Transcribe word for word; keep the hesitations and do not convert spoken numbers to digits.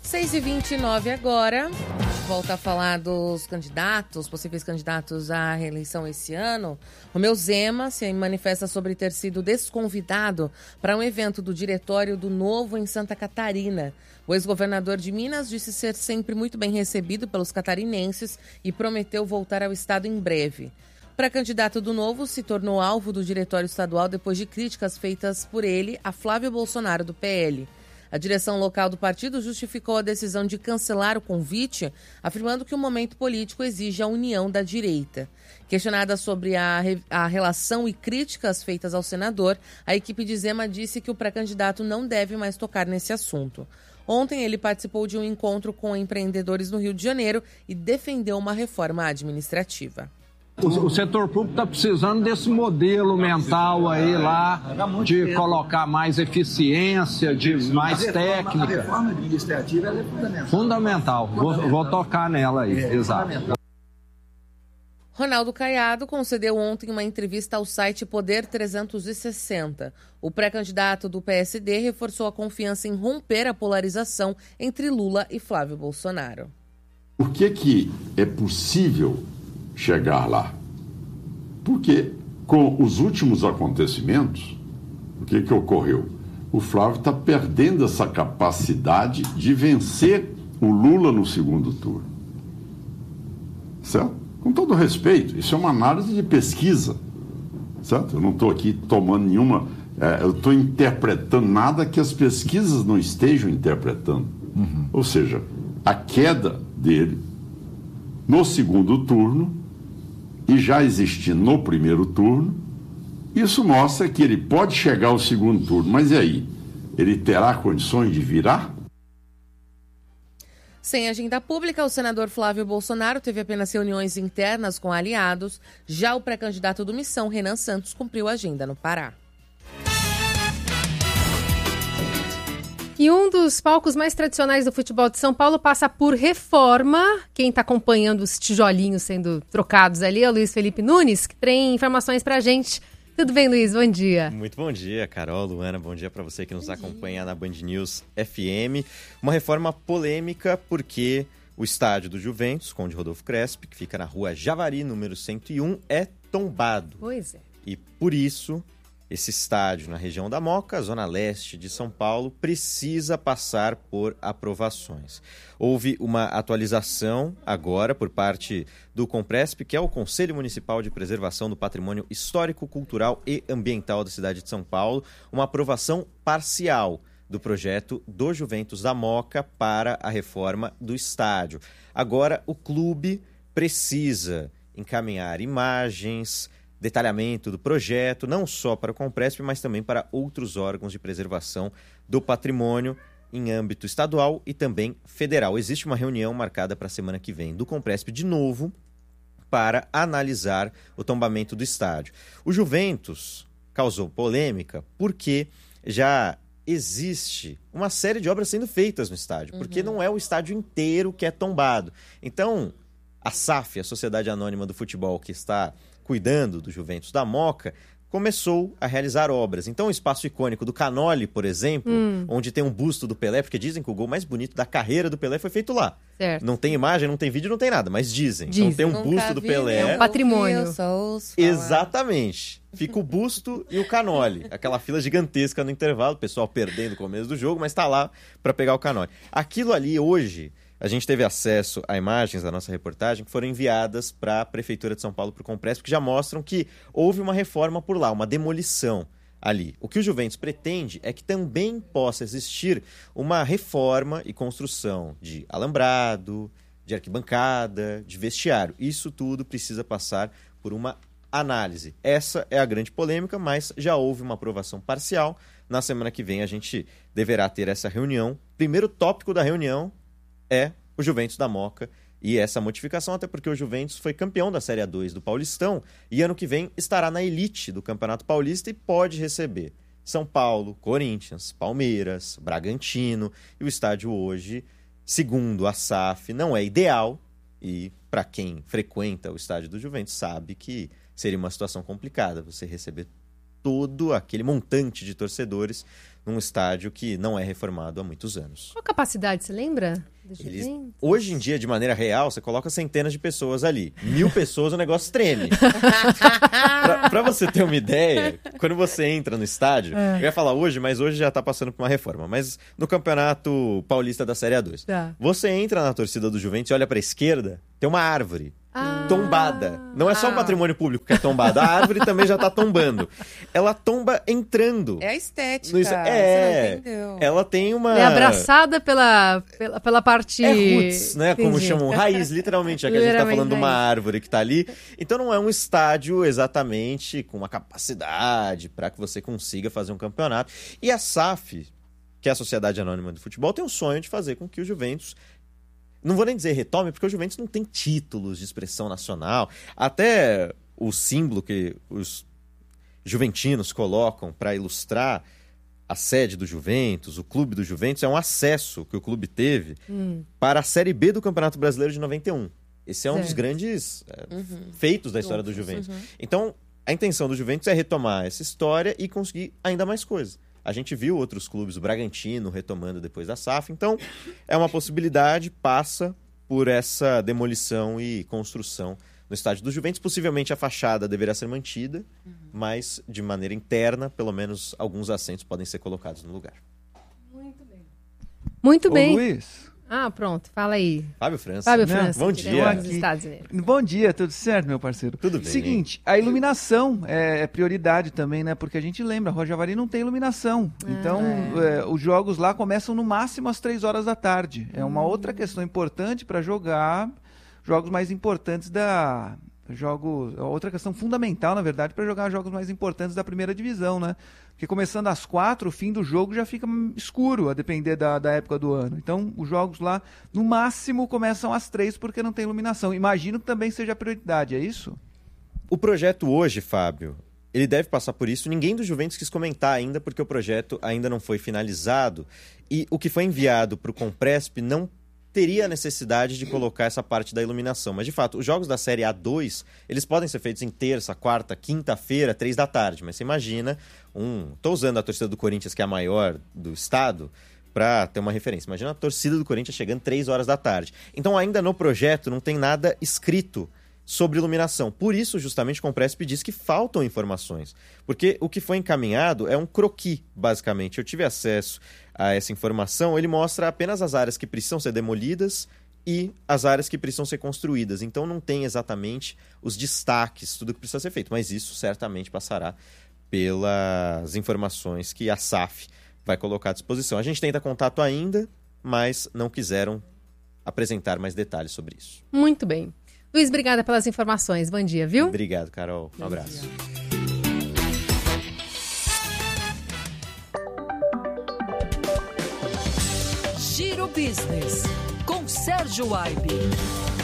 seis e vinte e nove agora. Volta a falar dos candidatos, possíveis candidatos à reeleição esse ano. Romeu Zema se manifesta sobre ter sido desconvidado para um evento do diretório do Novo em Santa Catarina. O ex-governador de Minas disse ser sempre muito bem recebido pelos catarinenses e prometeu voltar ao estado em breve. O pré-candidato do Novo se tornou alvo do diretório estadual depois de críticas feitas por ele a Flávio Bolsonaro, do P L. A direção local do partido justificou a decisão de cancelar o convite, afirmando que o momento político exige a união da direita. Questionada sobre a, re... a relação e críticas feitas ao senador, a equipe de Zema disse que o pré-candidato não deve mais tocar nesse assunto. Ontem ele participou de um encontro com empreendedores no Rio de Janeiro e defendeu uma reforma administrativa. O, o setor público está precisando desse modelo mental aí lá, de colocar mais eficiência, de mais técnica. A reforma administrativa é fundamental. Fundamental. Vou, vou tocar nela aí, é, exato. Ronaldo Caiado concedeu ontem uma entrevista ao site Poder trezentos e sessenta. O pré-candidato do P S D reforçou a confiança em romper a polarização entre Lula e Flávio Bolsonaro. Por que que é possível chegar lá? Porque com os últimos acontecimentos, o que que ocorreu? O Flávio está perdendo essa capacidade de vencer o Lula no segundo turno. Certo? Com todo respeito, isso é uma análise de pesquisa. Certo? Eu não estou aqui tomando nenhuma... É, eu estou interpretando nada que as pesquisas não estejam interpretando. Uhum. Ou seja, a queda dele no segundo turno e já existindo no primeiro turno, isso mostra que ele pode chegar ao segundo turno, mas e aí? Ele terá condições de virar? Sem agenda pública, o senador Flávio Bolsonaro teve apenas reuniões internas com aliados. Já o pré-candidato do Missão, Renan Santos, cumpriu a agenda no Pará. E um dos palcos mais tradicionais do futebol de São Paulo passa por reforma. Quem está acompanhando os tijolinhos sendo trocados ali é o Luiz Felipe Nunes, que tem informações para a gente. Tudo bem, Luiz? Bom dia. Muito bom dia, Carol, Luana. Bom dia para você que nos acompanha na Band News F M. Uma reforma polêmica porque o estádio do Juventus, Conde Rodolfo Crespi, que fica na rua Javari, número cento e um, é tombado. Pois é. E por isso... esse estádio na região da Moca, zona leste de São Paulo, precisa passar por aprovações. Houve uma atualização agora por parte do Compresp, que é o Conselho Municipal de Preservação do Patrimônio Histórico, Cultural e Ambiental da cidade de São Paulo, uma aprovação parcial do projeto do Juventus da Moca para a reforma do estádio. Agora, o clube precisa encaminhar imagens, detalhamento do projeto, não só para o Compresp, mas também para outros órgãos de preservação do patrimônio em âmbito estadual e também federal. Existe uma reunião marcada para a semana que vem do Compresp de novo para analisar o tombamento do estádio. O Juventus causou polêmica porque já existe uma série de obras sendo feitas no estádio, uhum. porque não é o estádio inteiro que é tombado. Então, a S A F, a Sociedade Anônima do Futebol, que está cuidando do Juventus da Moca, começou a realizar obras. Então, o espaço icônico do Canoli, por exemplo, hum. onde tem um busto do Pelé, porque dizem que o gol mais bonito da carreira do Pelé foi feito lá. Certo. Não tem imagem, não tem vídeo, não tem nada, mas dizem. dizem. Então, tem um Nunca busto do vi, Pelé. É um patrimônio. Exatamente. Fica o busto e o Canoli. Aquela fila gigantesca no intervalo, o pessoal perdendo o começo do jogo, mas está lá para pegar o Canoli. Aquilo ali, hoje... a gente teve acesso a imagens da nossa reportagem que foram enviadas para a Prefeitura de São Paulo, para o Compresp, que já mostram que houve uma reforma por lá, uma demolição ali. O que o Juventus pretende é que também possa existir uma reforma e construção de alambrado, de arquibancada, de vestiário. Isso tudo precisa passar por uma análise. Essa é a grande polêmica, mas já houve uma aprovação parcial. Na semana que vem a gente deverá ter essa reunião. Primeiro tópico da reunião é o Juventus da Moca e essa modificação, até porque o Juventus foi campeão da Série A dois do Paulistão e ano que vem estará na elite do Campeonato Paulista e pode receber São Paulo, Corinthians, Palmeiras, Bragantino. E o estádio hoje, segundo a S A F, não é ideal e para quem frequenta o estádio do Juventus sabe que seria uma situação complicada você receber todo aquele montante de torcedores num estádio que não é reformado há muitos anos. Qual a capacidade, você lembra? Eles, hoje em dia, de maneira real, você coloca centenas de pessoas ali. Mil pessoas, o negócio treme. pra, pra você ter uma ideia, quando você entra no estádio, é. eu ia falar hoje, mas hoje já tá passando por uma reforma. Mas no Campeonato Paulista da Série A dois, tá. Você entra na torcida do Juventus e olha pra esquerda, tem uma árvore. Ah, tombada. Não é só o patrimônio público que é tombado. A árvore também já tá tombando. Ela tomba entrando. É a estética. No... É. Ela tem uma... É abraçada pela, pela, pela parte... É roots, né? Entendi. Como chamam. Raiz, literalmente. Já que a gente tá falando de uma árvore que tá ali. Então não é um estádio exatamente com uma capacidade para que você consiga fazer um campeonato. E a S A F, que é a Sociedade Anônima do Futebol, tem o sonho de fazer com que o Juventus... Não vou nem dizer retome, porque o Juventus não tem títulos de expressão nacional. Até o símbolo que os juventinos colocam para ilustrar a sede do Juventus, o clube do Juventus, é um acesso que o clube teve hum. para a Série B do Campeonato Brasileiro de noventa e um. Esse é um certo. dos grandes é, uhum. feitos da história do Juventus. Uhum. Então, a intenção do Juventus é retomar essa história e conseguir ainda mais coisas. A gente viu outros clubes, o Bragantino retomando depois da S A F. Então, é uma possibilidade, passa por essa demolição e construção no estádio do Juventus. Possivelmente a fachada deverá ser mantida, uhum. mas de maneira interna, pelo menos alguns assentos podem ser colocados no lugar. Muito bem. Muito Ô, bem. Luiz. Ah, pronto, fala aí. Fábio França. Fábio França. Bom dia. Bom dia, tudo certo, meu parceiro? Tudo bem. Seguinte, a iluminação é, é prioridade também, né? Porque a gente lembra, Rojavari não tem iluminação. Ah, então, é. É, os jogos lá começam no máximo às três horas da tarde. É uma hum. outra questão importante para jogar jogos mais importantes da... Jogo, outra questão fundamental, na verdade, para jogar jogos mais importantes da primeira divisão, né? Porque começando às quatro, o fim do jogo já fica escuro, a depender da, da época do ano. Então, os jogos lá, no máximo, começam às três, porque não tem iluminação. Imagino que também seja a prioridade, é isso? O projeto hoje, Fábio, ele deve passar por isso. Ninguém do Juventus quis comentar ainda, porque o projeto ainda não foi finalizado. E o que foi enviado para o Compresp não teria a necessidade de colocar essa parte da iluminação. Mas, de fato, os jogos da Série A dois, eles podem ser feitos em terça, quarta, quinta-feira, três da tarde. Mas você imagina, um... Estou usando a torcida do Corinthians, que é a maior do estado, para ter uma referência. Imagina a torcida do Corinthians chegando três horas da tarde. Então, ainda no projeto, não tem nada escrito sobre iluminação. Por isso, justamente, o Compresp diz que faltam informações. Porque o que foi encaminhado é um croquis, basicamente. Eu tive acesso a essa informação. Ele mostra apenas as áreas que precisam ser demolidas e as áreas que precisam ser construídas. Então, não tem exatamente os destaques, tudo que precisa ser feito. Mas isso certamente passará pelas informações que a S A F vai colocar à disposição. A gente tenta contato ainda, mas não quiseram apresentar mais detalhes sobre isso. Muito bem. Luiz, obrigada pelas informações. Bom dia, viu? Obrigado, Carol. Um abraço. Giro Business, com Sérgio Aibe.